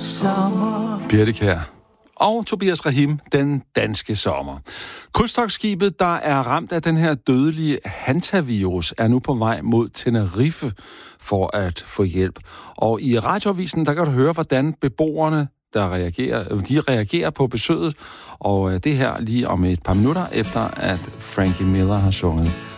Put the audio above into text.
Birte Kjær og Tobias Rahim, Den danske sommer. Krydstogtskibet, der er ramt af den her dødelige hantavirus, er nu på vej mod Tenerife for at få hjælp. Og i radioavisen, der kan du høre, hvordan beboerne de reagerer på besøget. Og det her lige om et par minutter, efter at Frankie Miller har sunget